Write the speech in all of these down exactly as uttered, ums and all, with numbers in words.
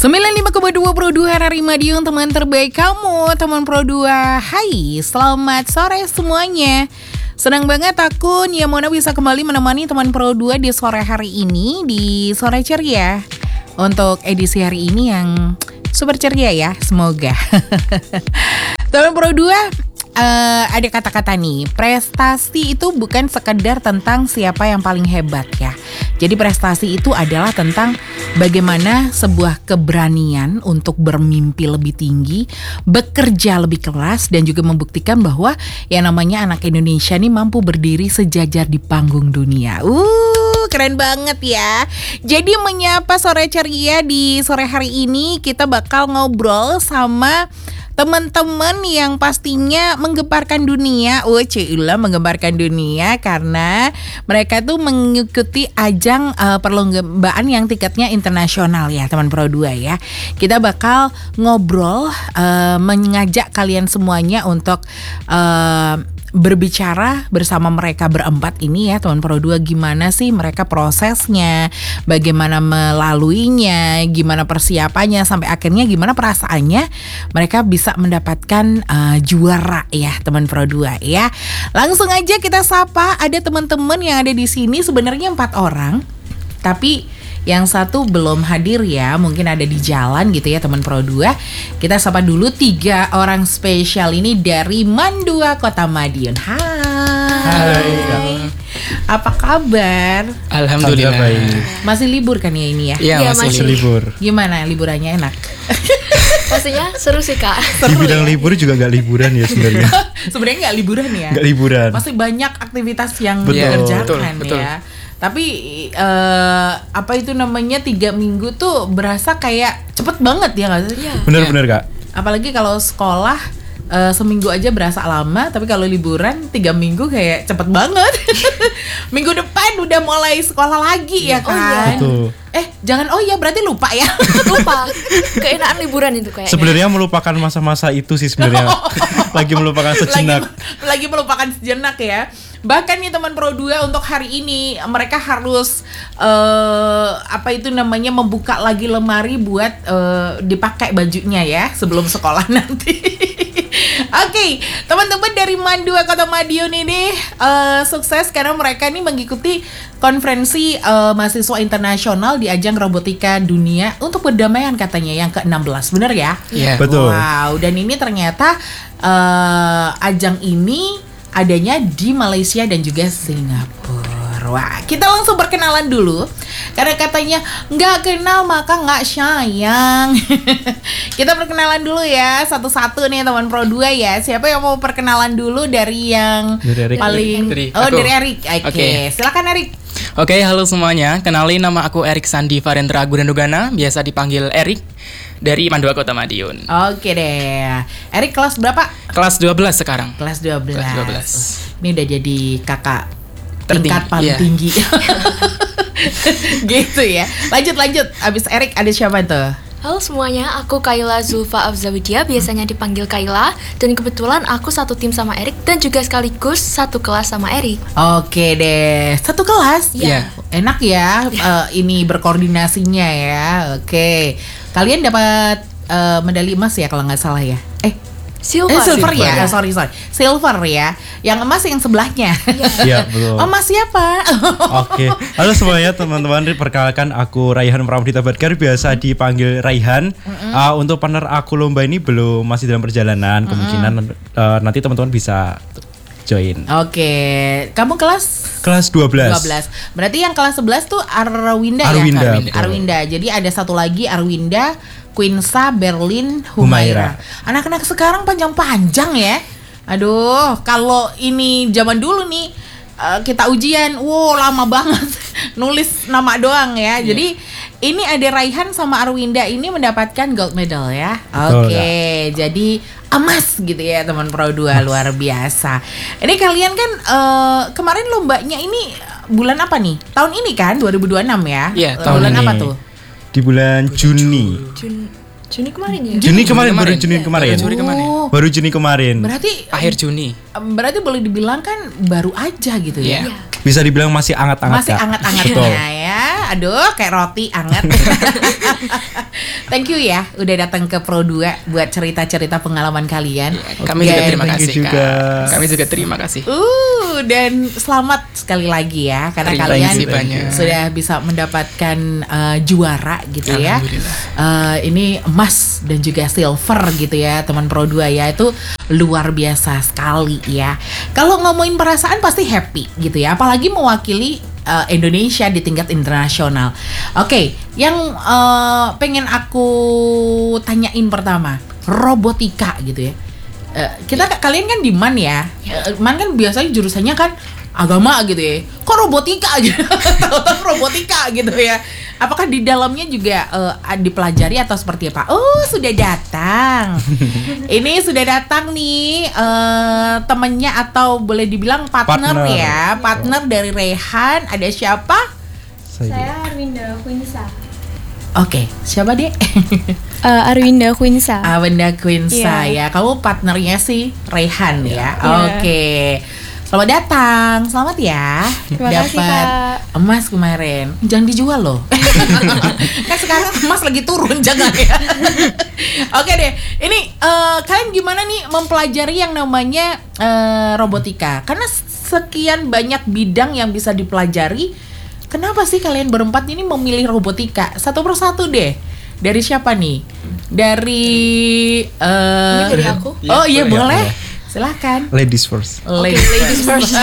sembilan puluh lima koma dua Pro dua R R I Madiun, teman terbaik kamu, teman Pro dua. Hai, selamat sore semuanya. Senang banget aku Nia Mona bisa kembali menemani teman Pro dua di sore hari ini, di sore ceria. Untuk edisi hari ini yang super ceria ya, semoga. Teman Pro dua, uh, ada kata-kata nih, prestasi itu bukan sekedar tentang siapa yang paling hebat ya. Jadi prestasi itu adalah tentang bagaimana sebuah keberanian untuk bermimpi lebih tinggi, bekerja lebih keras, dan juga membuktikan bahwa yang namanya anak Indonesia nih mampu berdiri sejajar di panggung dunia. Uh, keren banget ya. Jadi menyapa sore ceria di sore hari ini, kita bakal ngobrol sama teman-teman yang pastinya menggemparkan dunia. Oh, Cila menggemparkan dunia karena mereka tuh mengikuti ajang uh, perlombaan yang tiketnya internasional ya, teman Pro dua ya. Kita bakal ngobrol, uh, mengajak kalian semuanya untuk uh, berbicara bersama mereka berempat ini ya, teman Pro dua, gimana sih mereka prosesnya, bagaimana melaluinya, gimana persiapannya, sampai akhirnya gimana perasaannya mereka bisa mendapatkan uh, juara ya, teman Pro dua ya. Langsung aja kita sapa, ada teman-teman yang ada di sini, sebenarnya empat orang, tapi yang satu belum hadir ya, mungkin ada di jalan gitu ya, teman Pro dua. Kita sapa dulu tiga orang spesial ini dari Mandua, Kota Madiun. Hai. Hai. Apa kabar? Alhamdulillah baik. Masih libur kan ya ini ya? Iya, ya, masih, masih libur. Gimana liburannya, enak? Pastinya seru sih Kak. Seru Dibilang ya? Libur juga gak liburan ya sebenarnya. Sebenarnya gak liburan ya? Gak liburan. Masih banyak aktivitas yang betul, dikerjakan betul, ya. betul. Tapi uh, apa itu namanya, tiga minggu tuh berasa kayak cepet banget ya nggak sih? Iya. Bener-bener Kak. Apalagi kalau sekolah uh, seminggu aja berasa lama, tapi kalau liburan tiga minggu kayak cepet banget. Minggu depan udah mulai sekolah lagi ya kan? Oh, iya. Betul. Eh jangan, oh ya berarti lupa ya. Lupa. Keenaan liburan itu kayaknya. Sebenarnya melupakan masa-masa itu sih sebenarnya. Lagi melupakan sejenak. Lagi, lagi melupakan sejenak ya. Bahkan nih teman Pro dua, untuk hari ini mereka harus uh, apa itu namanya membuka lagi lemari buat uh, dipakai bajunya ya sebelum sekolah nanti. Oke, okay, teman-teman dari Mandua Kota Madiun ini uh, sukses karena mereka ini mengikuti konferensi uh, mahasiswa internasional di ajang robotika dunia untuk perdamaian katanya yang ke enam belas, benar ya? Iya, yeah. Betul. Wow, dan ini ternyata uh, ajang ini adanya di Malaysia dan juga Singapura. Wah, kita langsung perkenalan dulu. Karena katanya nggak kenal maka nggak sayang. Kita perkenalan dulu ya, satu-satu nih teman Pro dua ya. Siapa yang mau perkenalan dulu dari yang dari paling dari, Oh, aku. dari Erik. Oke, okay. okay. Silakan Erik. Oke, okay, halo semuanya. Kenalin, nama aku Erik Sandi Farendra Agurandugana, biasa dipanggil Erik, dari Mandua Kota Madiun. Oke deh. Erik kelas berapa? Kelas dua belas sekarang. Kelas dua belas. Kelas dua belas. Ini udah jadi kakak Tertinggi, tingkat paling iya. tinggi. Gitu ya. Lanjut lanjut. Abis Erik ada siapa tuh? Halo semuanya, aku Kaila Zulfa Afzawidia, biasanya dipanggil Kaila. Dan kebetulan aku satu tim sama Erik dan juga sekaligus satu kelas sama Erik. Oke deh, satu kelas? Iya. Enak ya, uh, ini berkoordinasinya ya. Oke, kalian dapat uh, medali emas ya kalau nggak salah ya? Eh, Silver, eh, silver, silver ya, ya. sorry sorry, silver ya. Yang emas yang sebelahnya. Iya, betul. Oh, emas siapa? Oke, halo semuanya teman-teman, perkenalkan aku Raihan Pramudita Badkar, biasa dipanggil Raihan. Mm-hmm. Uh, untuk partner aku lomba ini belum, masih dalam perjalanan. Mm-hmm. Kemungkinan uh, nanti teman-teman bisa join. Oke, kamu kelas? Kelas dua belas. dua belas. Berarti yang kelas sebelas tuh Arwinda, Arwinda, ya? betul. Arwinda. Jadi ada satu lagi Arwinda, Quinsa, Berlin, Humaira. Humaira. Anak-anak sekarang panjang-panjang ya. Aduh, kalau ini zaman dulu nih uh, kita ujian, wow lama banget. Nulis nama doang ya. Yeah. Jadi ini ada Raihan sama Arwinda ini mendapatkan gold medal ya. Oke, okay. Jadi emas gitu ya teman Pro dua, luar biasa. Ini kalian kan uh, kemarin lombanya ini bulan apa nih? Tahun ini kan dua ribu dua puluh enam ya? Iya, uh, tahun bulan ini. apa tuh? Di bulan Juni. Juni, Juni kemarin ya? Juni kemarin, kemarin. baru Juni kemarin. Baru Juni kemarin. Oh, Baru Juni kemarin. berarti Akhir Juni. berarti boleh dibilang kan baru aja gitu ya? Iya. Iya. Bisa dibilang masih anget-anget. Masih Kak. anget-angetnya Betul. ya. Aduh, kayak roti anget. Thank you ya udah datang ke Pro dua buat cerita-cerita pengalaman kalian. Kami juga Dan- terima thank you kasih juga. Kak. Kami juga terima kasih. Uh, dan selamat sekali lagi ya karena Terima kalian kasih banyak. sudah bisa mendapatkan uh, juara gitu ya. Alhamdulillah. Uh, ini emas dan juga silver gitu ya teman Pro dua ya, itu luar biasa sekali ya. Kalau ngomongin perasaan pasti happy gitu ya, apalagi mewakili uh, Indonesia di tingkat internasional. Oke, yang uh, pengen aku tanyain pertama, robotika gitu ya. Uh, kita kalian kan di Man ya, uh, Man kan biasanya jurusannya kan agama gitu ya. Kok robotika gitu? Tahu-tahu robotika gitu ya. Apakah di dalamnya juga uh, dipelajari atau seperti apa? Oh, sudah datang. Ini sudah datang nih uh, temennya atau boleh dibilang partner, Partner. ya, partner dari Rehan. Ada siapa? Saya Arwinda Quinsa. Oke, siapa dek? Uh, Arwinda Quinsa. Awenda Quinsa Iya. ya. Kamu partnernya si Rehan ya. Iya. Oke. Selamat datang. Selamat ya. Terima kasih, Dapat Kak. emas kemarin. Jangan dijual loh. Kan sekarang emas lagi turun, jangan ya. Oke deh. Ini eh, kalian gimana nih mempelajari yang namanya eh, robotika? Karena sekian banyak bidang yang bisa dipelajari. Kenapa sih kalian berempat ini memilih robotika? Satu persatu deh. Dari siapa nih? Dari eh, Ini dari aku? Oh iya Iya, boleh. boleh. Silahkan. Ladies first. Oke, ladies first.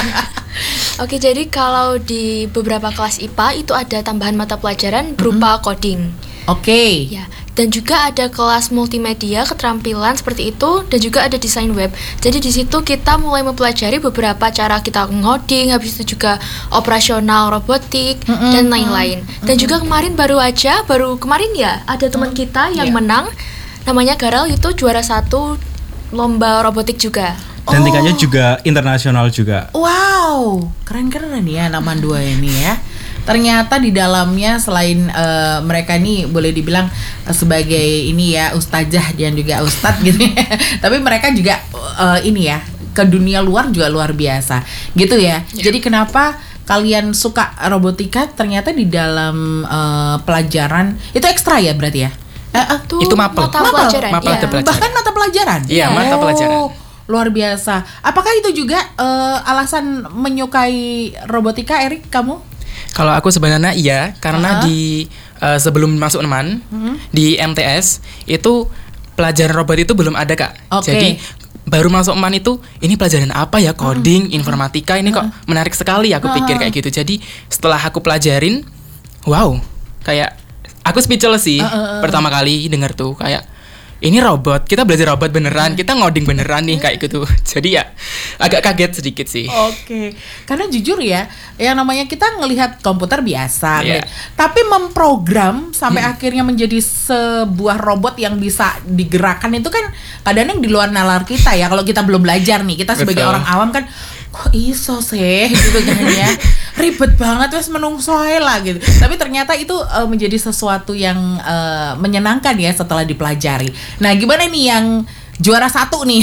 Oke, jadi kalau di beberapa kelas I P A itu ada tambahan mata pelajaran berupa coding. Oke. Ya, dan juga ada kelas multimedia, keterampilan seperti itu, dan juga ada desain web. Jadi di situ kita mulai mempelajari beberapa cara kita ngoding, habis itu juga operasional robotik dan lain-lain. Dan juga kemarin baru aja, baru kemarin ya, ada teman kita yang Iya. menang, namanya Garal, itu juara satu lomba robotik juga. Oh. Dan tingkatnya juga internasional juga. Wow, keren-keren ya anak Mandua ini ya. Ternyata di dalamnya selain eh, mereka ini boleh dibilang eh, sebagai ini ya ustazah dan juga ustadz gitu ya. Tapi mereka juga eh, ini ya ke dunia luar juga luar biasa gitu ya. Jadi kenapa kalian suka robotika? Ternyata di dalam eh, pelajaran itu ekstra ya berarti ya. Eh, eh, Itu mapel. mata Mapel? pelajaran. Mapel iya. ada pelajaran. bahkan mata pelajaran. Iya, mata pelajaran. Oh, luar biasa. Apakah itu juga eh, alasan menyukai robotika, Erik, kamu? Kalau aku sebenarnya iya, karena Uh-huh. di uh, sebelum masuk Unman di M T S itu pelajaran robot itu belum ada Kak. Oke. Jadi baru masuk Unman itu ini pelajaran apa ya, coding, informatika, ini kok menarik sekali aku pikir kayak gitu. Jadi setelah aku pelajarin, wow, kayak aku speechless sih pertama kali denger tuh kayak ini robot, kita belajar robot beneran, kita ngoding beneran nih kayak gitu. Jadi ya agak kaget sedikit sih. Oke, karena jujur ya, yang namanya kita ngelihat komputer biasa, Iya. ngelihat- tapi memprogram sampai akhirnya menjadi sebuah robot yang bisa digerakkan itu kan kadang-kadang di luar nalar kita ya. Kalau kita belum belajar nih, kita sebagai Betul. orang awam kan, kok iso sih gitu kan ya, ribet banget wes menungso ae lah gitu. Tapi ternyata itu eh, menjadi sesuatu yang eh, menyenangkan ya setelah dipelajari. Nah, gimana nih yang juara satu nih?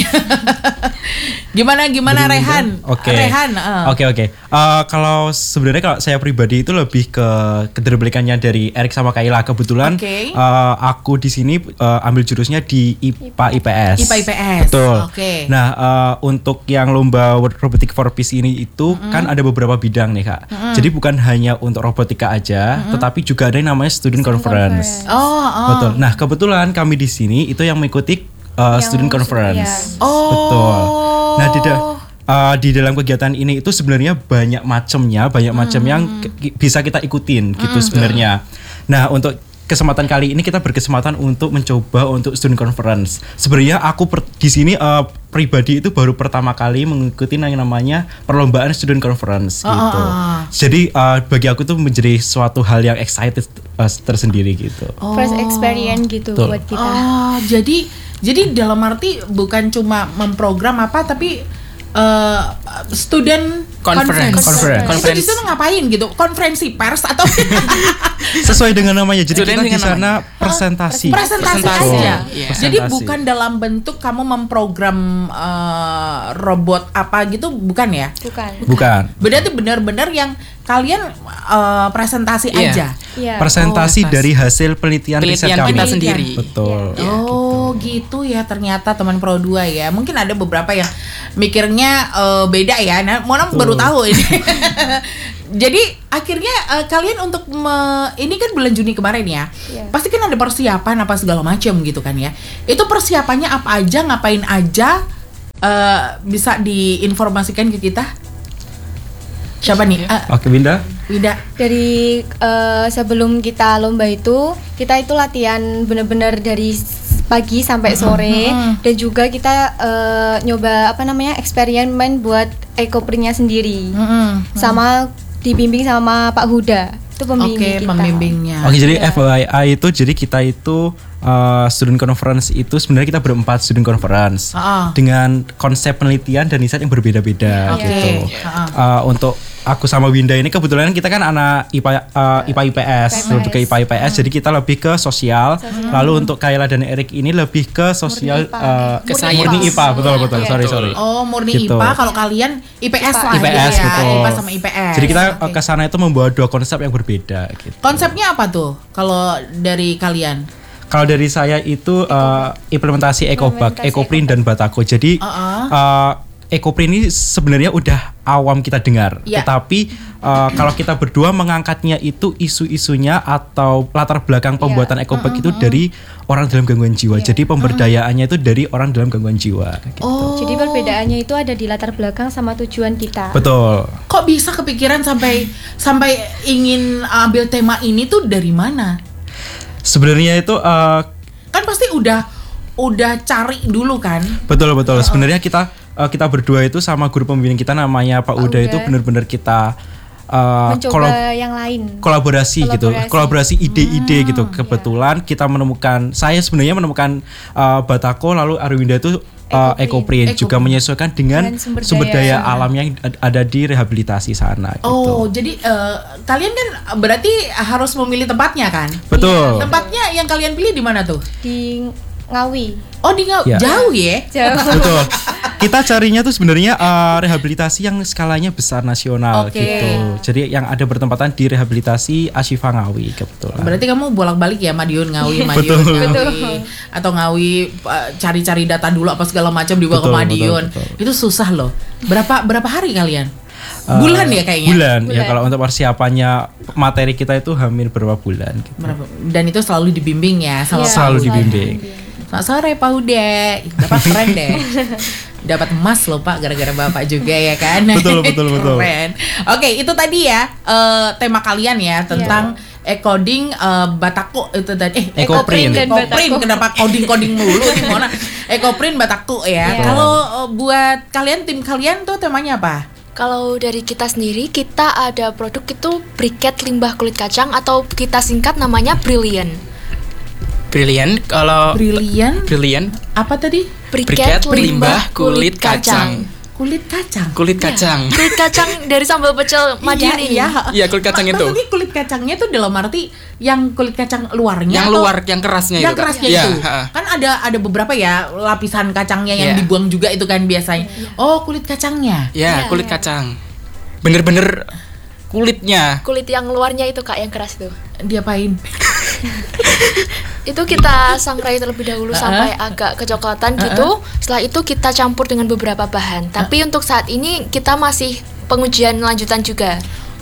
gimana gimana Rehan? Oke. Rehan. eh. Oke oke. Eh, kalau sebenarnya kalau saya pribadi itu lebih ke keterbalikannya dari Erik sama Kaila. Kebetulan Oke. eh, aku di sini eh, ambil jurusnya di I P A I P S. I P A I P S. Betul. Oke. Nah, eh, untuk yang lomba World Robotic for Peace ini itu kan ada beberapa bidang nih Kak. Jadi bukan hanya untuk robotika aja, tetapi juga ada yang namanya Student Conference. Oh, oh. Betul. Nah, kebetulan kami di sini itu yang mengikuti uh, Yang student maksud- conference. iya. Oh. Betul. Nah, di da- uh, di dalam kegiatan ini itu sebenarnya banyak macamnya, banyak macam yang ki- bisa kita ikutin gitu sebenarnya. Nah, untuk kesempatan kali ini kita berkesempatan untuk mencoba untuk student conference. Sebenarnya aku per- di sini uh, pribadi itu baru pertama kali mengikuti yang namanya perlombaan student conference Oh, gitu. oh, oh. Jadi uh, bagi aku tuh menjadi suatu hal yang excited uh, tersendiri gitu. First experience gitu Betul. buat kita. Oh, jadi jadi dalam arti bukan cuma memprogram apa tapi uh, student Conference. Conference. Itu Conference. di sana ngapain gitu? Konferensi pers atau Sesuai dengan namanya. Jadi Sesuai kita di dengan sana presentasi. presentasi Presentasi. aja? Iya. Jadi Presentasi. bukan dalam bentuk kamu memprogram eh, robot apa gitu, bukan ya? Bukan. Bukan. Berarti benar-benar yang kalian eh, presentasi Iya. aja. Iya. Presentasi Oh, dari hasil penelitian, riset Penelitian kami. kita Penelitian. sendiri. Betul. Oh gitu ya, ternyata teman Pro dua ya. Mungkin ada beberapa yang mikirnya eh, beda ya. Nah, Mona baru tahu ini. Jadi akhirnya eh, kalian untuk me- ini kan bulan Juni kemarin ya. Iya. Pasti kan ada persiapan apa segala macam gitu kan ya. Itu persiapannya apa aja, ngapain aja, eh, bisa diinformasikan ke kita? Siapa nih? Eh, Oke, Winda. Wida. Dari eh, sebelum kita lomba itu, kita itu latihan bener-bener dari s- pagi sampai sore, dan juga kita eh, nyoba apa namanya eksperimen buat ekoprintnya sendiri, Mm-mm. sama dibimbing sama Pak Huda, itu pembimbing Oke, kita. pembimbingnya. Oke, jadi F Y I itu jadi kita itu uh, student conference itu sebenarnya kita berempat student conference Ah. dengan konsep penelitian dan riset yang berbeda-beda Oke. gitu. Ah. Uh, untuk aku sama Winda ini kebetulan kita kan anak I P A uh, I P A I P S, lebih ke I P A I P S. Jadi kita lebih ke sosial. Lalu untuk Kayla dan Erik ini lebih ke sosial uh, Ke murni science. I P A, betul betul. Iya. Sorry sorry. Oh, murni Gitu. I P A, kalau kalian I P S lah I P S gitu ya. betul. I P A sama I P S. Jadi kita Oke. ke sana itu membawa dua konsep yang berbeda gitu. Konsepnya apa tuh kalau dari kalian? Kalau dari saya itu uh, implementasi EcoBug, Implementasi EcoPrint dan Batako. Jadi Uh-uh. uh, EcoPrint ini sebenarnya udah awam kita dengar, Iya. tetapi uh, kalau kita berdua mengangkatnya itu isu-isunya atau latar belakang pembuatan EcoBug itu dari orang dalam gangguan jiwa. Jadi pemberdayaannya itu dari orang dalam gangguan jiwa. Gitu. Oh, Jadi perbedaannya itu ada di latar belakang sama tujuan kita. Betul. kok bisa kepikiran sampai sampai ingin ambil tema ini tuh dari mana? Sebenarnya itu uh, Kan pasti udah udah cari dulu kan? betul betul. Sebenarnya kita uh, kita berdua itu sama guru pembimbing kita namanya Pak, Pak Uda Uda. itu benar-benar kita uh, Mencoba kolab- yang lain. kolaborasi, gitu, Kolaborasi. kolaborasi ide-ide Hmm, gitu. Kebetulan kita menemukan, saya sebenarnya menemukan uh, Batako, lalu Arwinda itu uh, Ecoprint. EcoPrint juga Ecoprint. menyesuaikan dengan Dengan sumber sumber daya. daya alam yang ad- ada di rehabilitasi sana. Gitu. Oh, jadi eh, kalian kan berarti harus memilih tempatnya kan? Betul. Tempatnya yang kalian pilih di mana tuh? Di Ngawi. Oh, di Ngawi. Ya. Jauh ya? Jauh. Betul. Kita carinya tuh sebenarnya uh, rehabilitasi yang skalanya besar nasional Oke. gitu. Jadi yang ada bertempatan di rehabilitasi Ashifa Ngawi kebetulan. Berarti kamu bolak-balik ya Madiun Ngawi, Madiun Betul. Ngawi, Betul. atau Ngawi uh, cari-cari data dulu apa segala macam dibawa ke Betul, Madiun. betul, betul. Itu susah loh. Berapa berapa hari kalian? Uh, Bulan ya kayaknya. Bulan. Ya Bulan. kalau untuk persiapannya materi kita itu hampir berapa bulan gitu. Berapa? Dan itu selalu dibimbing ya sama Iya, Pak Selalu Huda. dibimbing. Selamat sore Pak Huda. Dapat keren deh. Dapat emas loh Pak gara-gara Bapak juga ya kan. Betul, betul, betul. Keren. Oke, itu tadi ya eh, tema kalian ya tentang e-coding eh, Batako itu tadi eh EcoPrint. dan EcoPrint Batako. kenapa coding-coding mulu nih Mona? EcoPrint Batako ya. Iya. Kalau eh, buat kalian tim kalian tuh temanya apa? Kalau dari kita sendiri, kita ada produk itu briket limbah kulit kacang atau kita singkat namanya Brilliant. Brilliant. Kalau Brilian Brilliant, apa tadi? Briket limbah kulit kacang. Kulit kacang. Kulit kacang. Kulit kacang dari sambal pecel Madiun ini. Iya, Iya, kulit kacang Ma- itu. Maksudnya kulit kacangnya itu dalam arti yang kulit kacang luarnya Yang atau- luar, yang kerasnya yang itu, Kak. kerasnya Iya, itu. ha. Kan ada ada beberapa ya lapisan kacangnya yang Iya. dibuang juga itu kan biasanya. Oh, kulit kacangnya. Ya, kulit kacang. Bener-bener kulitnya. Kulit yang luarnya itu Kak yang keras itu. Diapain? Itu kita sangrai terlebih dahulu Uh-uh. sampai agak kecoklatan gitu. Setelah itu kita campur dengan beberapa bahan. Tapi untuk saat ini kita masih pengujian lanjutan juga.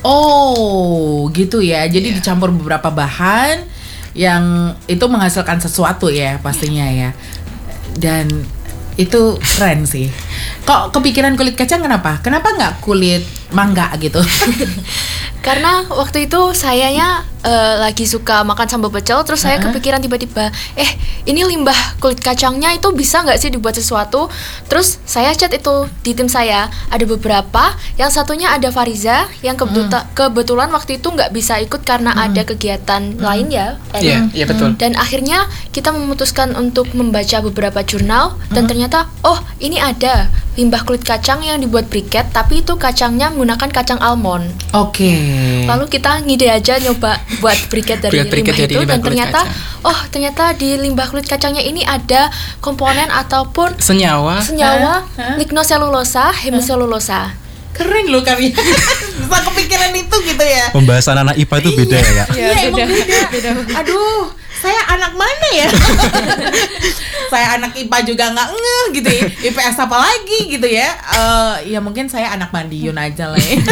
Oh, gitu ya. Jadi Iya. dicampur beberapa bahan yang itu menghasilkan sesuatu ya pastinya ya. Dan itu keren sih. Kok kepikiran kulit kacang kenapa? Kenapa nggak kulit mangga gitu? Karena waktu itu sayanya uh, lagi suka makan sambal pecel, terus saya kepikiran tiba-tiba, eh ini limbah kulit kacangnya itu bisa nggak sih dibuat sesuatu? Terus saya chat itu di tim saya, ada beberapa, yang satunya ada Fariza, yang kebetulan, kebetulan waktu itu nggak bisa ikut karena ada kegiatan lain ya. Iya, iya betul. Dan akhirnya kita memutuskan untuk membaca beberapa jurnal dan ternyata, oh ini ada limbah kulit kacang yang dibuat briket, tapi itu kacangnya menggunakan kacang almond. Oke. Lalu kita ngide aja nyoba buat briket dari Buat briket limbah dari itu limbah dan kulit ternyata kacang. oh ternyata di limbah kulit kacangnya ini ada komponen ataupun Senyawa. senyawa lignoselulosa, hemiselulosa. Keren loh kalian. Bisa kepikiran itu gitu ya. Pembahasan anak I P A itu beda ya, Kak? Iya, emang beda. Aduh, saya anak mana ya? Saya anak I P A juga nggak ngeh gitu ya. I P S apa lagi gitu ya? Eh, ya mungkin saya anak Madiun aja lah ya.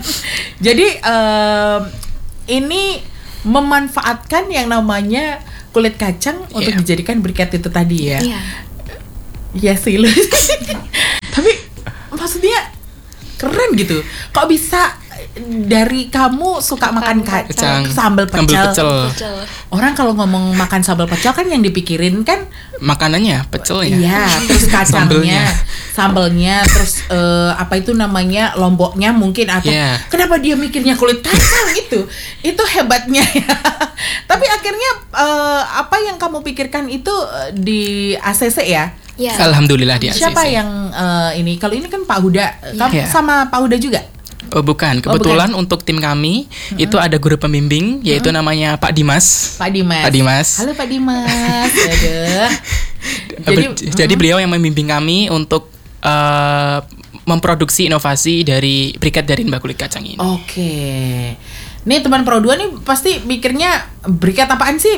Jadi em, ini memanfaatkan yang namanya kulit kacang untuk Iya. dijadikan briket itu tadi ya. Iya. Iya sih lu. Tapi maksudnya keren gitu. Kok bisa dari kamu suka makan ka- Kacang. sambal pecel. Sambal pecel. Pecel. Orang kalau ngomong makan sambal pecel kan yang dipikirin kan Makanannya pecelnya. iya, terus kacangnya, Sambelnya. sambelnya, terus eh, apa itu namanya lomboknya mungkin atau Iya. kenapa dia mikirnya kulit kacang itu? Itu hebatnya ya. Tapi akhirnya eh, apa yang kamu pikirkan itu eh, di A C C ya? Ya. Alhamdulillah di A C C. Siapa yang eh, ini? Kalau ini kan Pak Huda, kamu Iya. sama Pak Huda juga? Oh bukan, kebetulan untuk tim kami itu ada guru pembimbing yaitu namanya Pak Dimas. Pak Dimas. Pak Dimas. Halo Pak Dimas. Aduh. Jadi, jadi beliau yang membimbing kami untuk eh, memproduksi inovasi dari briket dari limbah kulit kacang ini. Oke. Nih teman Pro dua nih pasti mikirnya briket apaan sih?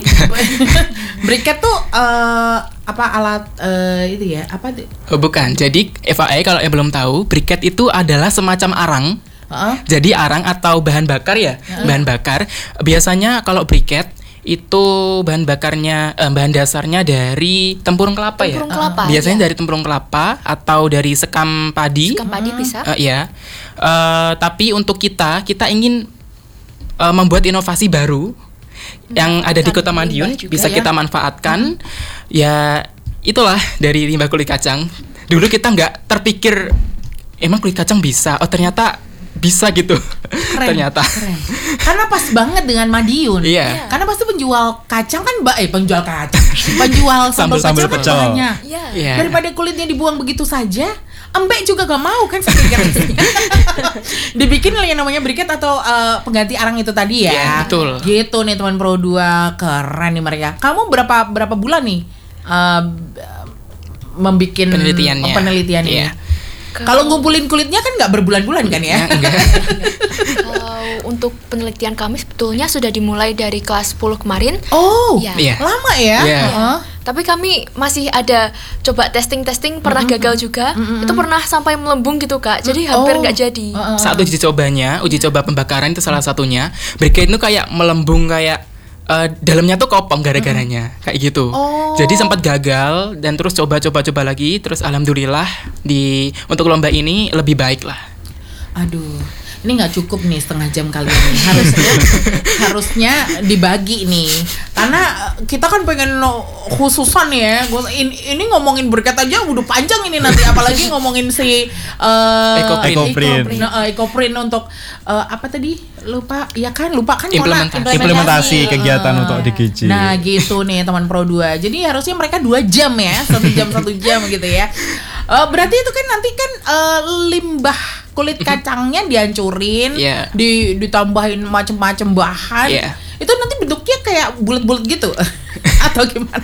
Briket tuh eh, apa alat eh, itu ya? Apa tuh? Oh, bukan. Jadi F A I kalau yang belum tahu, briket itu adalah semacam arang. Heeh. Jadi arang atau bahan bakar ya, bahan bakar. Biasanya kalau briket itu bahan bakarnya, eh, bahan dasarnya dari tempurung kelapa ya. Tempurung kelapa, Biasanya iya. dari tempurung kelapa atau dari sekam padi. Sekam padi bisa. Eh, ya. Eh, tapi untuk kita, kita ingin eh, membuat inovasi baru yang ada di Kota Limbah Madiun juga bisa ya. kita manfaatkan. Ya itulah dari limbah kulit kacang. Dulu kita nggak terpikir emang kulit kacang bisa. Oh ternyata bisa gitu. Keren. Ternyata. Keren. Karena pas banget dengan Madiun. Iya. Karena pasti penjual kacang kan mbak, eh penjual kacang, penjual sambal Sambal pecel kan pecel. banyak. Iya. Iya. Daripada kulitnya dibuang begitu saja, embek juga gak mau kan saya pikir. Dibikin lah yang namanya briket atau eh, pengganti arang itu tadi ya. Iya, betul. Gitu nih teman Pro dua, keren nih mereka. Kamu berapa berapa bulan nih eh, membikin Penelitiannya. penelitian ini? Iya. Kalau ngumpulin kulitnya kan nggak berbulan-bulan kan ya? Ya, enggak. Kalau untuk penelitian kami sebetulnya sudah dimulai dari kelas sepuluh kemarin. Oh, Iya. Iya. lama ya? Iya. Heeh. Tapi kami masih ada coba testing-testing, pernah gagal juga. Itu pernah sampai melembung gitu kak. Jadi hampir Oh. nggak jadi. Heeh. Saat uji cobanya, uji coba pembakaran itu salah satunya. Briket itu kayak melembung kayak eh, dalamnya tuh kopong gara-garanya kayak gitu. Oh. Jadi sempat gagal dan terus coba-coba-coba lagi. Terus alhamdulillah di untuk lomba ini lebih baik lah. Aduh, ini nggak cukup nih setengah jam kali ini. Harusnya harusnya dibagi nih. Karena eh, kita kan pengen no- khususan ya. Gua- in- Ini ngomongin briket aja udah panjang ini nanti. Apalagi ngomongin si eh, Ecoprint. Ecoprint. Ecoprint, eh, Ecoprint untuk eh, apa tadi? Lupa. Ya kan, lupa kan Mona? Implementasi. Implementasi Eh, kegiatan untuk D G J. Nah gitu nih teman Pro dua. Jadi harusnya mereka dua jam ya, satu jam satu jam gitu ya. Eh, berarti itu kan nanti kan eh, limbah kulit kacangnya dihancurin, Iya. di ditambahin macam-macam bahan. Iya. Itu nanti bentuknya kayak bulat-bulat gitu atau gimana?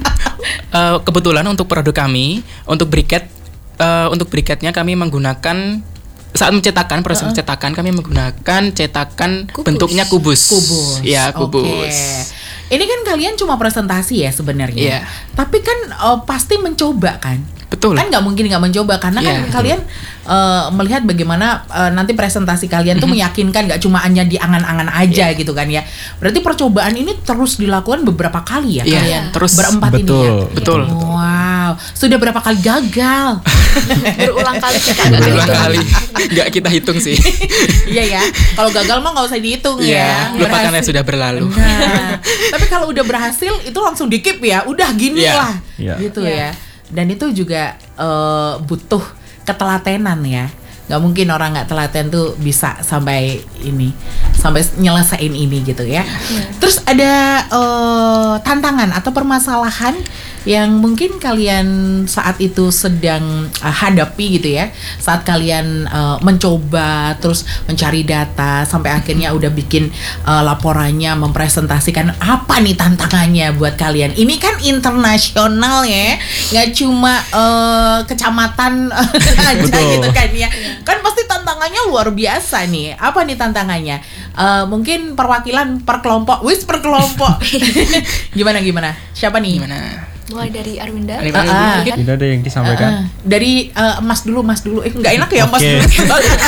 Eh, kebetulan untuk produk kami, untuk briket, eh, untuk briketnya kami menggunakan saat mencetakan proses mencetakan kami menggunakan cetakan Kubus. bentuknya kubus. Kubus. Ya Oke. kubus. Ini kan kalian cuma presentasi ya sebenarnya. Iya. Tapi kan eh, pasti mencoba kan? Betul. Kan nggak mungkin nggak mencoba karena kan Iya, betul. kalian eh, melihat bagaimana eh, nanti presentasi kalian tuh meyakinkan, nggak cuma hanya di angan-angan aja gitu kan ya. Berarti percobaan ini terus dilakukan beberapa kali ya Iya, kalian terus. berempat ini ya. Betul. Betul. Wow. Sudah berapa kali gagal? Berulang kali kita nggak Berulang kehitung. kali. Nggak kita hitung sih. Iya ya. Kalau gagal mah nggak usah dihitung ya. Iya, lupakan yang Berhasil. sudah berlalu. Nah, tapi kalau udah berhasil itu langsung di keep ya. Udah gini Iya. lah. Iya. Gitu ya. Dan itu juga eh, butuh ketelatenan ya. Nggak mungkin orang nggak telaten tuh bisa sampai ini, sampai nyelesain ini gitu ya. Terus ada eh, tantangan atau permasalahan yang mungkin kalian saat itu sedang eh, hadapi gitu ya, saat kalian eh, mencoba terus mencari data sampai akhirnya udah bikin eh, laporannya, mempresentasikan apa nih tantangannya buat kalian. Ini kan internasional ya, nggak cuma eh, kecamatan aja Betul. gitu kan ya. Kan pasti tantangannya luar biasa nih. Apa nih tantangannya? Eh, mungkin perwakilan per kelompok, wis per kelompok. Gimana gimana? Siapa nih? Gimana? Mulai dari Arwinda. Ini Ah, ah. mungkin Tidak ada yang disampaikan. Uh, dari uh, Mas dulu, Mas dulu. Eh nggak enak ya Mas Oke. dulu.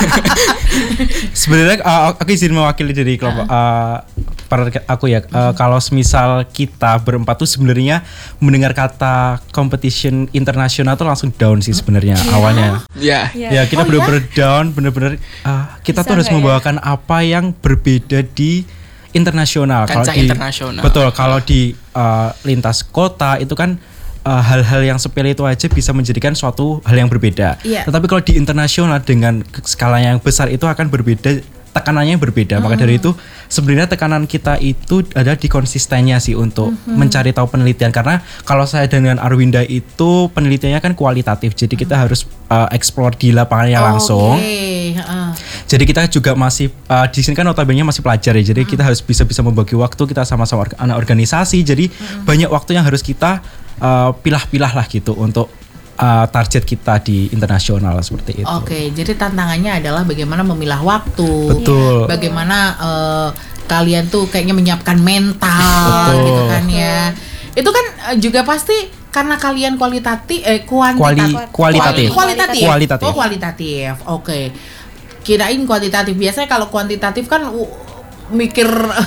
Sebenarnya uh, aku izin mewakili dari kelompok uh, per- aku ya. Uh, kalau semisal kita berempat tuh sebenarnya mendengar kata competition internasional tuh langsung down sih sebenarnya awalnya. ya. Ya kita Oh, bener-bener down, bener-bener uh, kita Bisa tuh harus nggak ya? membawakan apa yang berbeda di internasional. Kalau Kancah di internasional. betul, kalau di uh, lintas kota itu kan uh, hal-hal yang sepele itu aja bisa menjadikan suatu hal yang berbeda. Iya. Tetapi kalau di internasional dengan skala yang besar itu akan berbeda, tekanannya yang berbeda. Maka dari itu sebenarnya tekanan kita itu ada di konsistennya sih untuk mencari tahu penelitian, karena kalau saya dengan Arwinda itu penelitiannya kan kualitatif. Jadi kita harus uh, explore di lapangannya langsung. Oke, heeh. Jadi kita juga masih uh, di sini kan notabene masih pelajar ya. Jadi kita harus bisa-bisa membagi waktu, kita sama-sama orga- anak organisasi. Jadi banyak waktu yang harus kita uh, pilah-pilah lah gitu untuk uh, target kita di internasional seperti itu. Oke, jadi tantangannya adalah bagaimana memilah waktu. Betul. Bagaimana eh, kalian tuh kayaknya menyiapkan mental Betul. gitu kan ya. Itu kan eh, juga pasti karena kalian kualitatif eh Kuali- kuantitatif. kualitatif. Kualitatif. Kualitatif. Oh, kualitatif. Oke. Kirain kuantitatif. Biasanya kalau kuantitatif kan uh, mikir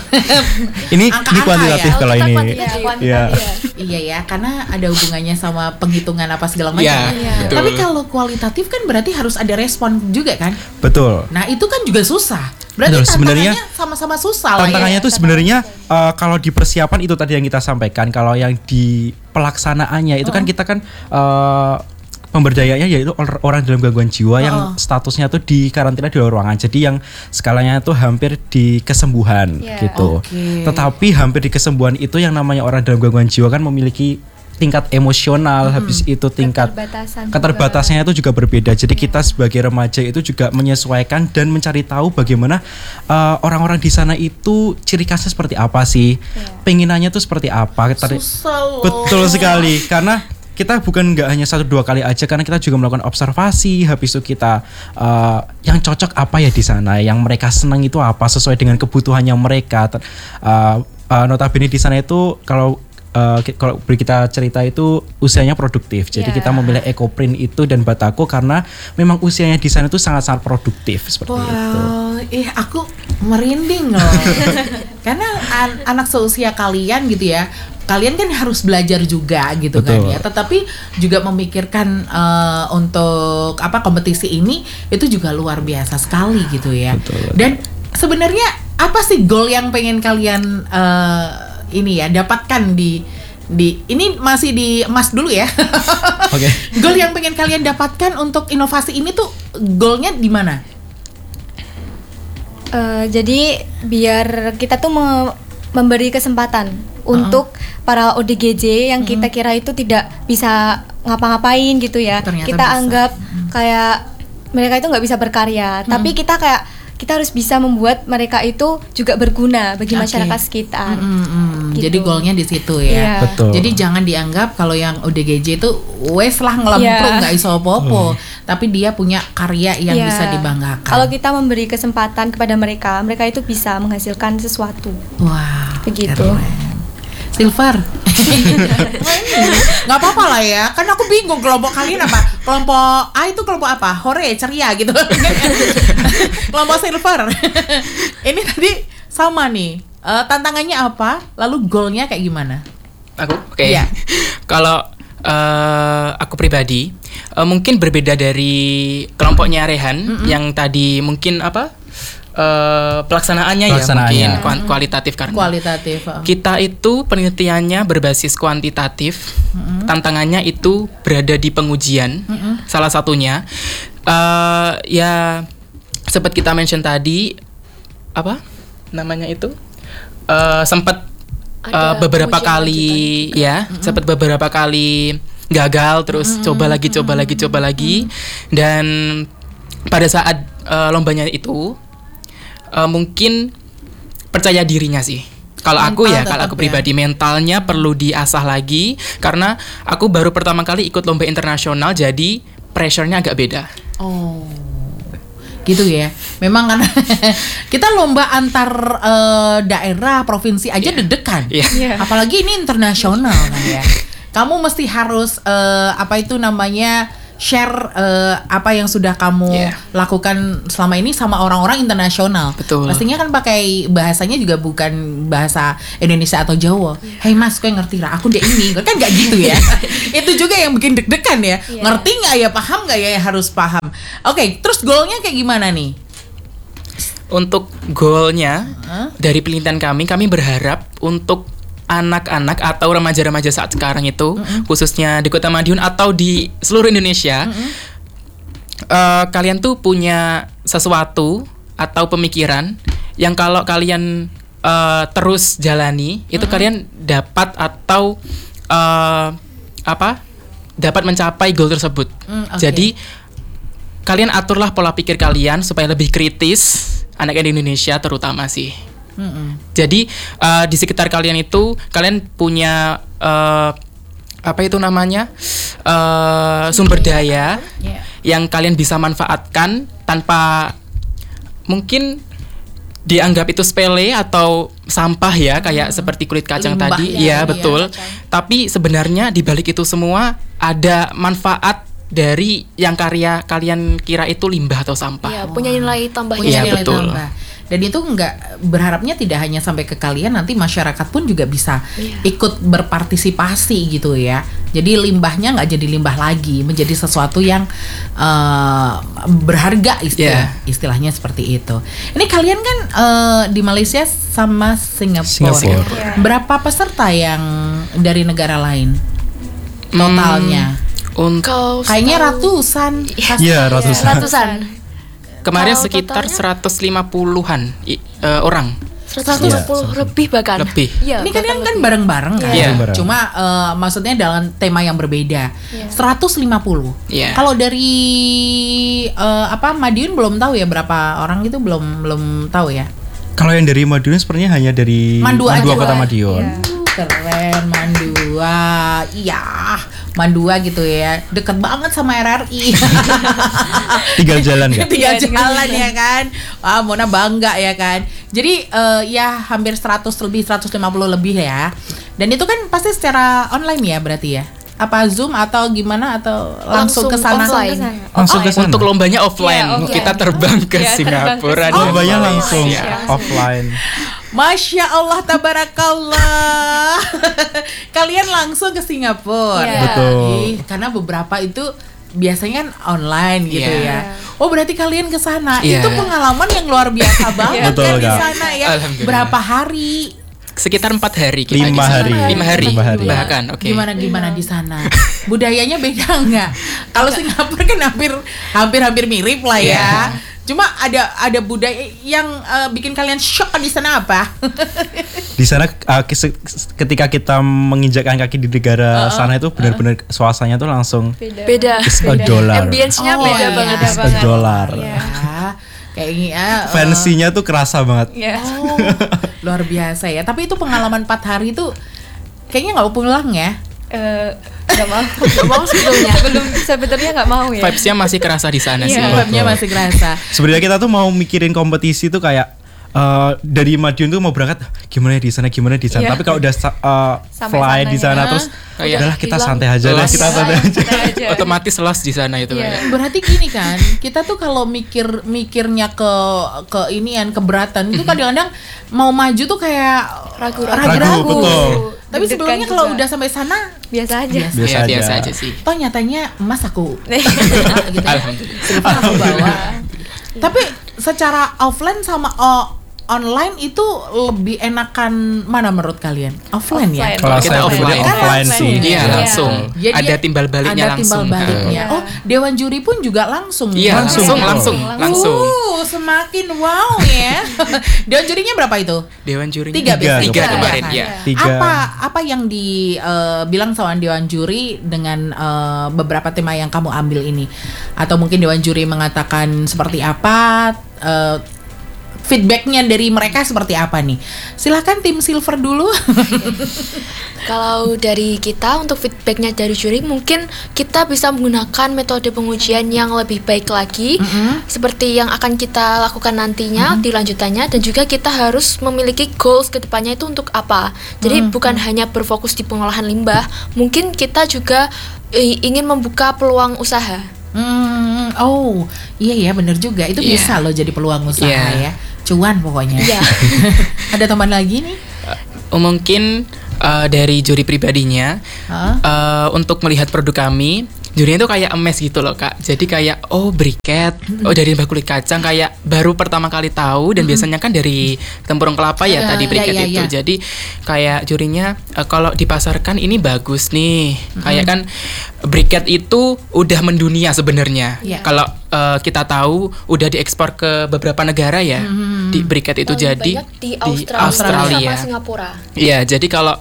Ini angka-angka ini kuantitatif ya. kalau Kita ini. kuantitatif. Iya. Iya ya, karena ada hubungannya sama penghitungan apa segala macam. Iya, ya. betul. Tapi kalau kualitatif kan berarti harus ada respon juga kan? Betul. Nah itu kan juga susah. Berarti Betul, sebenarnya tantangannya sama-sama susah lah Tantangannya ya. tuh sebenarnya uh, kalau di persiapan itu tadi yang kita sampaikan, kalau yang di pelaksanaannya itu kan kita kan uh, pemberdayanya yaitu or- orang dalam gangguan jiwa yang Oh. statusnya tuh di karantina di luar ruangan. Jadi yang skalanya tuh hampir di kesembuhan Iya. gitu. Oke. Tetapi hampir di kesembuhan itu yang namanya orang dalam gangguan jiwa kan memiliki tingkat emosional, habis itu tingkat Keterbatasan juga. keterbatasannya itu juga berbeda. Jadi kita sebagai remaja itu juga menyesuaikan dan mencari tahu bagaimana uh, orang-orang di sana itu ciri khasnya seperti apa sih, penginannya tuh seperti apa. Tadi- Susah loh. Betul sekali, karena kita bukan nggak hanya satu dua kali aja, karena kita juga melakukan observasi. Habis itu kita uh, yang cocok apa ya di sana, yang mereka senang itu apa sesuai dengan kebutuhannya mereka. Ter- uh, uh, notabene di sana itu kalau uh, ki- kalau beri kita cerita itu usianya produktif. Jadi Ya. kita memilih Ekoprint itu dan Batako karena memang usianya di sana itu sangat-sangat produktif seperti itu. Wow, ih aku merinding loh. Karena an- anak seusia kalian gitu ya, kalian kan harus belajar juga gitu kan Betul. ya. Tetapi juga memikirkan eh, untuk apa kompetisi ini itu juga luar biasa sekali gitu ya. Betul. Dan sebenarnya apa sih goal yang pengen kalian eh, ini ya dapatkan di di ini masih di emas dulu ya. Oke. Goal yang pengen kalian dapatkan untuk inovasi ini tuh goalnya di mana? Eh, jadi biar kita tuh me- memberi kesempatan untuk para O D G J yang kita kira itu tidak bisa ngapa-ngapain gitu ya. Ternyata kita bisa. anggap kayak mereka itu nggak bisa berkarya, tapi kita kayak kita harus bisa membuat mereka itu juga berguna bagi Oke. masyarakat sekitar. Mm, mm, Gitu. Jadi goalnya di situ ya. Iya. Betul. Jadi jangan dianggap kalau yang O D G J itu wes lah ngelemprung Iya. nggak iso apa-apa, tapi dia punya karya yang Iya. bisa dibanggakan. Kalau kita memberi kesempatan kepada mereka, mereka itu bisa menghasilkan sesuatu. Wah, Begitu. keren. Silver, nggak apa-apa lah ya. Kan aku bingung kelompok kalian apa? Kelompok A itu kelompok apa? Hore, ceria gitu. Kelompok Silver. Ini tadi sama nih. Eh, tantangannya apa? Lalu goalnya kayak gimana? Aku oke. Iya. Kalau uh, aku pribadi uh, mungkin berbeda dari kelompoknya Rehan mm-hmm. yang tadi mungkin apa uh, pelaksanaannya, Pelaksanaannya. ya mungkin kuan- kualitatif karena Kualitatif. uh. kita itu penelitiannya berbasis kuantitatif, mm-hmm. tantangannya itu berada di pengujian, mm-hmm. salah satunya uh, ya sempat kita mention tadi apa namanya itu uh, sempat uh, beberapa kali lanjutan. ya mm-hmm. sempat beberapa kali gagal terus mm-hmm. coba lagi coba mm-hmm. lagi coba lagi mm-hmm. dan pada saat uh, lombanya itu uh, mungkin percaya dirinya sih. Kalau aku ya, kalau aku pribadi ya. Mentalnya perlu diasah lagi karena aku baru pertama kali ikut lomba internasional, jadi pressure-nya agak beda. Oh, gitu ya. Memang kan kita lomba antar uh, daerah, provinsi aja yeah. deg-degan. Yeah. Yeah. Apalagi ini internasional kan ya. Kamu mesti harus uh, apa itu namanya share uh, apa yang sudah kamu yeah. lakukan selama ini sama orang-orang internasional. Betul. Pastinya kan pakai bahasanya juga bukan bahasa Indonesia atau Jawa. Yeah. Hey mas, kau ngerti lah? Aku deh ini kan nggak gitu ya. Itu juga yang bikin deg-degan ya. Yeah. Ngerti nggak ya? Paham nggak ya? Harus paham. Oke, okay, terus goalnya kayak gimana nih? Untuk goalnya huh? dari penelitian kami, kami berharap untuk anak-anak atau remaja-remaja saat sekarang itu, mm-hmm. khususnya di Kota Madiun atau di seluruh Indonesia, mm-hmm. uh, kalian tuh punya sesuatu atau pemikiran yang kalau kalian uh, terus jalani, itu mm-hmm. kalian dapat atau uh, apa? dapat mencapai goal tersebut. Mm, okay. Jadi kalian aturlah pola pikir kalian supaya lebih kritis, anak di Indonesia terutama sih. Mm-hmm. Jadi uh, di sekitar kalian itu kalian punya uh, apa itu namanya uh, sumber daya yeah. yang kalian bisa manfaatkan tanpa mungkin dianggap itu sepele atau sampah ya kayak hmm. seperti kulit kacang limbah tadi ya, ya betul. Ya, tapi sebenarnya di balik itu semua ada manfaat dari yang karya kalian kira itu limbah atau sampah. Ya, punya nilai tambahnya. Punya ya, nilai betul. tambah. Dan itu enggak berharapnya tidak hanya sampai ke kalian, nanti masyarakat pun juga bisa yeah. ikut berpartisipasi gitu ya. Jadi limbahnya nggak jadi limbah lagi, menjadi sesuatu yang uh, berharga istilah, yeah. istilahnya seperti itu. Ini kalian kan uh, di Malaysia sama Singapura. Singapura. Yeah. Berapa peserta yang dari negara lain totalnya? Hmm, Untuk kayaknya ratusan. Iya, ratusan. Ratusan. Kemarin Kalau sekitar totalnya? seratus lima puluhan i, uh, orang. seratus lima puluh Yeah. lebih bahkan. Lebih. Ya, Ini kan kan bareng-bareng kan, Iya. Bareng. cuma uh, maksudnya dalam tema yang berbeda. Iya. seratus lima puluh. Iya. Kalau dari uh, apa Madiun belum tahu ya berapa orang itu belum belum tahu ya. Kalau yang dari Madiun sebenarnya hanya dari Mandua aja. Kota Madiun. Iya. Keren Mandua. Iya, Mandua gitu ya. Deket banget sama R R I. Tinggal jalan kan? Tinggal Iya, jalan ya kan. Wah, Mona bangga ya kan. Jadi uh, ya hampir seratus lebih, seratus lima puluh lebih ya. Dan itu kan pasti secara online ya berarti ya. Apa Zoom atau gimana atau langsung, Langsung ke sana? offline. Langsung ke sana. Untuk lombanya offline, Iya, offline. kita terbang ke Iya, terbang ke Singapura. Singapura. Lombanya Oh, langsung iya. offline. Masya Allah, tabarakallah. Kalian langsung ke Singapura. Iya. Betul. Ih, karena beberapa itu biasanya kan online gitu Iya. ya. Oh, berarti kalian ke sana. Iya. Itu pengalaman yang luar biasa banget Betul, kan di Kak. sana ya. Alhamdulillah. Berapa hari? Sekitar empat hari kita Lima di sana. hari. Lima hari. Lima hari. Bahkan, oke. Gimana gimana di sana? Budayanya beda nggak? Kalau Singapura kan hampir hampir hampir mirip lah ya. Iya. Cuma ada ada budaya yang uh, bikin kalian shock di sana apa? Di sana uh, kis- ketika kita menginjakkan kaki di negara sana itu benar-benar suasananya tuh langsung Beda. is a dollar. Ambience-nya Oh, beda iya. banget. Is a dollar. Ya, kayak gini ya. uh, Fancy-nya tuh kerasa banget. Iya. Oh, luar biasa ya. Tapi itu pengalaman empat hari itu kayaknya nggak pulang ya. Eh, nggak mau. Gak mau sebetulnya. Belum sebenarnya nggak mau ya. Vibes-nya masih kerasa di sana sih. Iya. Vibe-nya masih kerasa. Sebenarnya kita tuh mau mikirin kompetisi tuh kayak uh, dari Madiun tuh mau berangkat gimana ya di sana gimana di sana. Iya. Tapi kalau udah uh, Sampai fly di sana sananya. terus Kayak udahlah kita hilang. santai aja deh, Los. kita santai aja. Aja. Otomatis lost di sana itu. Iya. kayak. Berarti gini kan, kita tuh kalau mikir mikirnya ke ke inian keberatan itu kadang-kadang mau maju tuh kayak Ragu-ragu. Ragu, betul. Tapi deg-degan sebelumnya kalau juga. udah sampai sana biasa aja. Biasa. Biasa Ya, aja. biasa aja sih. toh nyatanya emas aku gitu ya. Alhamdulillah. Silver aku bawa. Tapi secara offline sama o- online itu lebih enakan mana menurut kalian? Offline, ya? Offline. Kalau Kita saya pribadi offline. offline sih. Iya, Iya. langsung. Jadi Ada timbal baliknya ada timbal langsung. baliknya. Iya. Oh, Dewan Juri pun juga langsung. Iya, Langsung. langsung, langsung, langsung. Uh, semakin wow ya. Dewan jurinya berapa itu? Dewan jurinya Tiga, Tiga, biasanya. tiga Tiga, kemarin, kan? ya. Tiga. Apa apa yang dibilang sama Dewan Juri dengan eh, beberapa tema yang kamu ambil ini? Atau mungkin Dewan Juri mengatakan seperti apa? eh, feedbacknya dari mereka seperti apa nih? Silahkan tim Silver dulu. Kalau dari kita untuk feedbacknya dari juri, mungkin kita bisa menggunakan metode pengujian yang lebih baik lagi, seperti yang akan kita lakukan nantinya di lanjutannya, dan juga kita harus memiliki goals ke depannya itu untuk apa. Jadi bukan hanya berfokus di pengolahan limbah, mungkin kita juga eh, ingin membuka peluang usaha. Hmm, oh iya ya bener juga. Itu Iya. bisa loh jadi peluang usaha Iya. ya. Cuan pokoknya. Iya. Ada teman lagi nih? Oh, mungkin uh, dari juri pribadinya Hah? uh, untuk melihat produk kami, jurinya itu kayak emes gitu loh Kak. Jadi kayak oh briket, oh dari limbah kulit kacang, kayak baru pertama kali tahu, dan biasanya kan dari tempurung kelapa ya Iya, tadi iya, briket iya, itu. iya. Jadi kayak jurinya uh, kalau dipasarkan ini bagus nih. Kayak kan briket itu udah mendunia sebenarnya. Iya. Kalau uh, kita tahu udah diekspor ke beberapa negara ya. Di briket itu Paling jadi banyak di Australia, Australia. sama Singapura. Iya, jadi kalau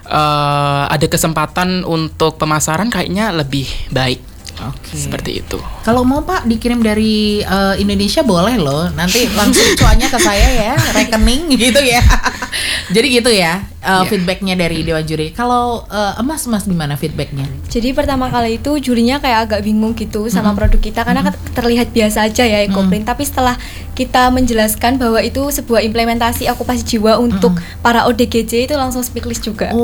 uh, ada kesempatan untuk pemasaran kayaknya lebih baik. Oke. Seperti itu. Kalau mau Pak dikirim dari eh, Indonesia boleh loh. Nanti langsung cuannya ke saya ya, rekening gitu ya. Jadi gitu ya eh, Iya. feedbacknya dari Dewan Juri. Kalau eh, Emas Emas gimana feedbacknya? Jadi pertama kali itu jurinya kayak agak bingung gitu sama produk kita karena ket- terlihat biasa aja ya ekoprint. Tapi setelah kita menjelaskan bahwa itu sebuah implementasi okupasi jiwa untuk para O D G J, itu langsung speechless juga.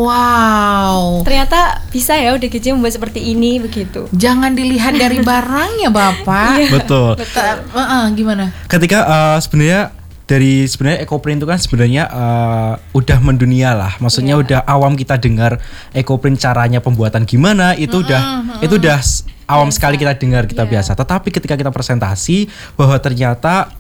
Wow. Ternyata bisa ya O D G J membuat seperti ini begitu. Jangan dilihat dari barangnya Bapak. Betul. Ta- eh, eh, gimana? Ketika eh, sebenarnya dari sebenarnya ekoprint itu kan sebenarnya eh, udah mendunia lah. Maksudnya udah awam kita dengar ekoprint caranya pembuatan gimana, itu udah itu udah s- awam sekali kita dengar, kita Iya. biasa. Tetapi ketika kita presentasi bahwa ternyata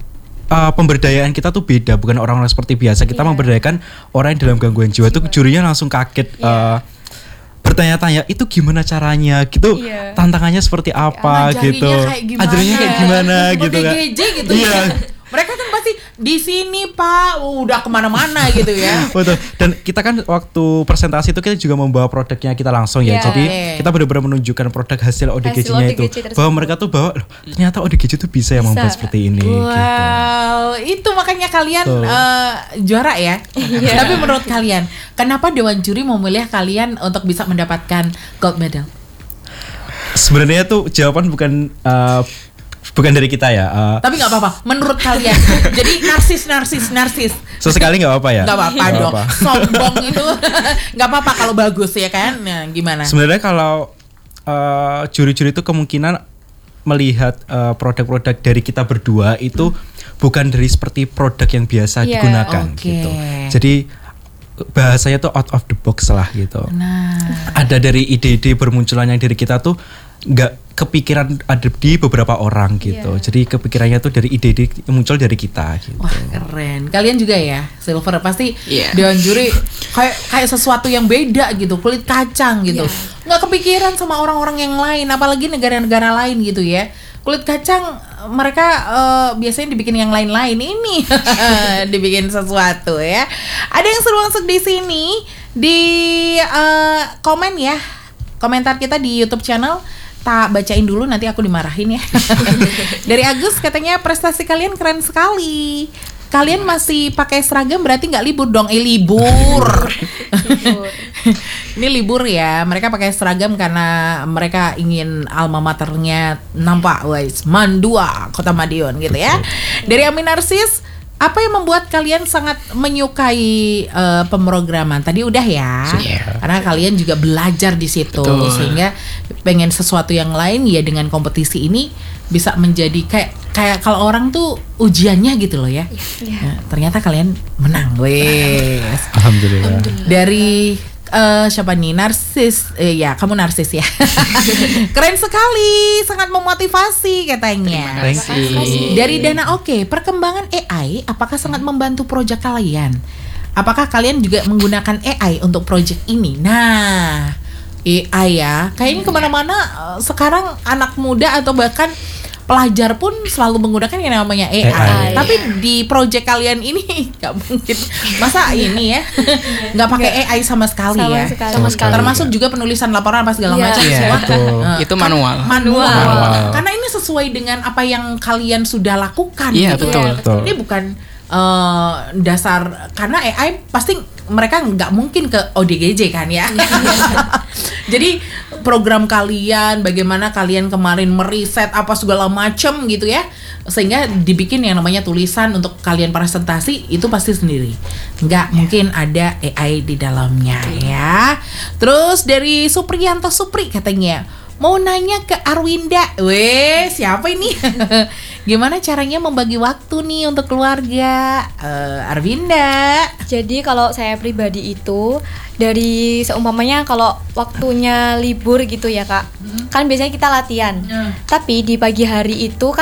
uh, pemberdayaan kita tuh beda, bukan orang-orang seperti biasa. Kita Iya. memberdayakan orang yang dalam gangguan jiwa tuh jurinya langsung kaget. uh, bertanya-tanya itu gimana caranya gitu, Iya. tantangannya seperti apa Ngajarinya gitu, kayak gimana? ajarannya kayak gimana gitu kan. O D G J gitu Iya. ya. Mereka kan pasti di sini Pak, udah kemana-mana gitu ya. Betul. Dan kita kan waktu presentasi itu kita juga membawa produknya kita langsung ya. Iya. Jadi Oke. kita benar-benar menunjukkan produk hasil O D G J-nya Hasil itu. O D G J tersebut. Bahwa mereka tuh bahwa "Loh, ternyata O D G J itu bisa yang Bisa. membuat seperti ini gitu. Wow, itu makanya kalian Betul. eh, juara ya. Iya. Tapi menurut kalian, kenapa Dewan Juri memilih kalian untuk bisa mendapatkan gold medal? Sebenarnya tuh jawaban bukan uh, bukan dari kita ya. Uh, Tapi nggak apa-apa, menurut kalian. Jadi narsis, narsis, narsis. sesekali nggak apa-apa ya. Nggak apa-apa Nggak dong. apa-apa. Sombong itu nggak apa-apa kalau bagus ya kan. Nah, gimana? Sebenarnya kalau uh, juri-juri itu kemungkinan melihat uh, produk-produk dari kita berdua itu bukan dari seperti produk yang biasa Iya. digunakan Oke. gitu. Jadi bahasanya tuh out of the box lah gitu. Nah, Ada dari ide-ide bermunculan yang dari kita tuh nggak kepikiran ada di beberapa orang gitu. Iya. Jadi kepikirannya tuh dari ide-ide yang muncul dari kita gitu. wah keren. Kalian juga ya, Silver pasti Iya. Dewan Juri kayak kayak sesuatu yang beda gitu, kulit kacang gitu. Nggak kepikiran sama orang-orang yang lain, apalagi negara-negara lain gitu ya. Kulit kacang mereka eh, biasanya dibikin yang lain-lain, ini dibikin sesuatu ya. Ada yang seru masuk di sini di eh, komen ya, komentar kita di YouTube channel. Tak bacain dulu, nanti aku dimarahin ya. Dari Agus katanya prestasi kalian keren sekali. Kalian masih pakai seragam berarti nggak libur dong? Eh libur. Ini libur ya. Mereka pakai seragam karena mereka ingin alma maternya nampak, guys. Mandua Kota Madiun gitu ya. Dari Amin Narsis, apa yang membuat kalian sangat menyukai eh, pemrograman? Tadi udah ya. Iya. Karena kalian juga belajar di situ, Betul. sehingga pengen sesuatu yang lain ya dengan kompetisi ini bisa menjadi kayak kayak kalau orang tuh ujiannya gitu loh ya. Iya. Nah, ternyata kalian menang, wes. Alhamdulillah. Dari eh siapa nih? Narsis. Eh ya, kamu narsis ya. Keren sekali, sangat memotivasi katanya. Thank you. Dari Dana Oke, perkembangan A I apakah sangat membantu proyek kalian? Apakah kalian juga menggunakan A I untuk proyek ini? Nah, A I ya, kayaknya kemana-mana eh, sekarang anak muda atau bahkan pelajar pun selalu menggunakan yang namanya A I. A I. Tapi di proyek kalian ini nggak mungkin, masa ini ya nggak pakai A I sama sekali Sama ya. sekali. Sama sekali. Termasuk juga penulisan laporan apa segala Iya. macam Iya, semua. betul. Eh, Itu manual. manual. Manual. Karena ini sesuai dengan apa yang kalian sudah lakukan. Iya, gitu. betul. Betul. Ini bukan eh, dasar, karena A I pasti mereka nggak mungkin ke O D G J kan ya. Jadi program kalian, bagaimana kalian kemarin meriset apa segala macam gitu ya, sehingga dibikin yang namanya tulisan untuk kalian presentasi itu pasti sendiri. Nggak mungkin ada A I di dalamnya ya. Terus dari Supriyanto Supri katanya mau nanya ke Arwinda. Weh, siapa ini? Gimana caranya membagi waktu nih untuk keluarga? Eh, Arwinda. Jadi kalau saya pribadi itu dari seumpamanya kalau waktunya libur gitu ya Kak, kan biasanya kita latihan. Tapi di pagi hari itu kan